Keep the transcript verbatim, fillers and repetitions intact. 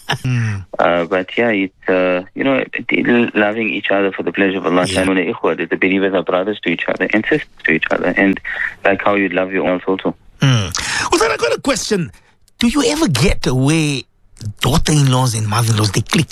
mm. uh, but yeah, it's, uh, you know, loving each other for the pleasure of Allah. Yeah. The believers are brothers to each other and sisters to each other, and like how you love your own also. Mm. Well, I got a question. Do you ever get where daughter-in-laws and mother-in-laws, they click?